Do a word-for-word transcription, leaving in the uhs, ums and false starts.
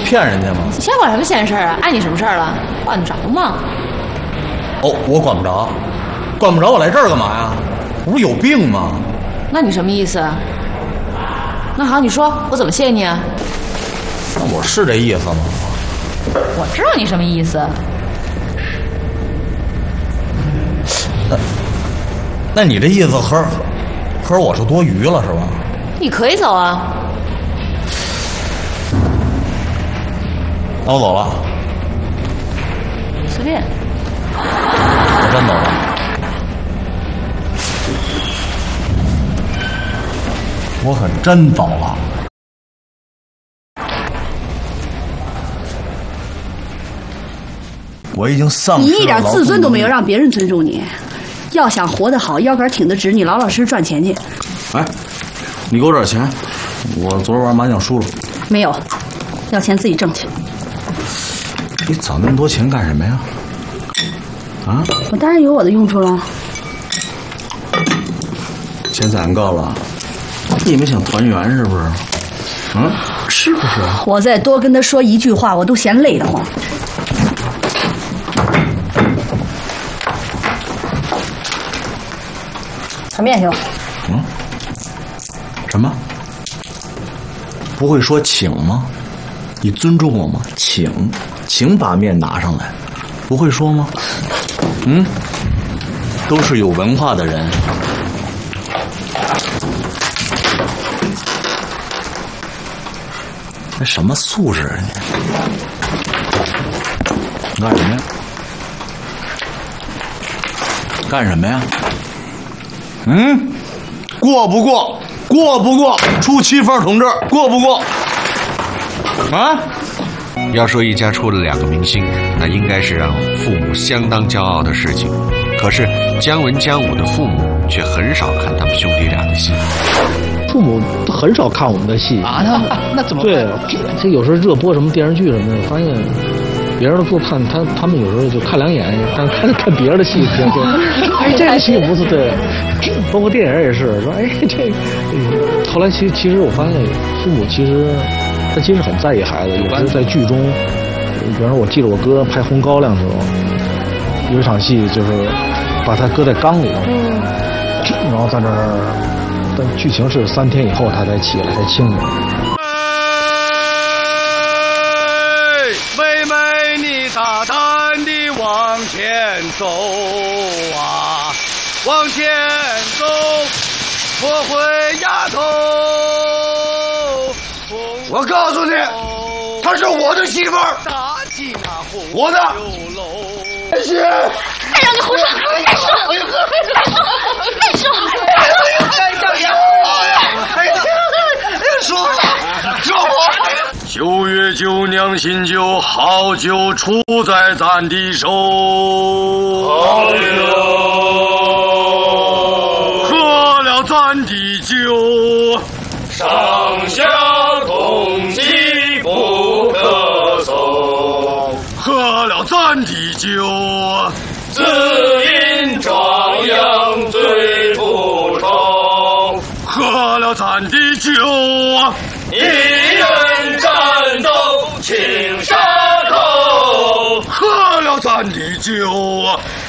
骗人家吗？ 你先管什么闲事啊？碍你什么事儿了？管得着吗？ 哦，我管不着，管不着，我来这儿干嘛呀？我不是有病吗？ 那你什么意思？那好，你说我怎么谢你啊？ 那我是这意思吗？ 我知道你什么意思。 那，那你这意思合合我是多余了是吧？ 你可以走啊。 那我走了。 随便。 我真走了。我可真走了。我已经丧失了。 你一点自尊都没有，让别人尊重你。要想活得好，腰杆挺得直，你老老实实赚钱去。 哎，你给我点钱，我昨儿玩麻将输了。 没有，要钱自己挣去。 你找那么多钱干什么呀？啊？ 我当然有我的用处了。 钱攒够了，你们想团圆是不是？嗯，是不是？ 我再多跟他说一句话，我都嫌累得慌。炒面去吧。 嗯？什么？不会说请吗？你尊重我吗？请，请把面拿上来，不会说吗？嗯，都是有文化的人。那什么素质啊你？干什么呀？干什么呀？嗯，过不过？过不过？出七份同志，过不过？啊？ 要说一家出了两个明星，那应该是让父母相当骄傲的事情。可是姜文姜武的父母却很少看他们兄弟俩的戏。 父母很少看我们的戏啊，那那怎么办？ 对，这有时候热播什么电视剧什么的，发现别人都不看，他他们有时候就看两眼，但看看别人的戏，就就哎这个戏不是对，包括电影也是说哎这个。后来其实其实我发现父母其实他其实很在意孩子，有时在剧中，比方说我记得我哥拍《红高粱》的时候，有一场戏就是把他搁在缸里头，然后在那儿。但剧情是三天以后他才起来才清醒。 妹妹，你大胆地往前走啊，往前走，我会丫头。我告诉你，她是我的媳妇儿，我的。谢谢。 哎呀，你胡说！再说，再说，再说！ 说说我。九月九酿新酒，好酒出在咱的手。好酒，喝了咱的酒，上下同气不可松。喝了咱的酒，自饮壮阳醉不愁。喝了咱的酒，一人战斗青沙口。喝了咱的酒。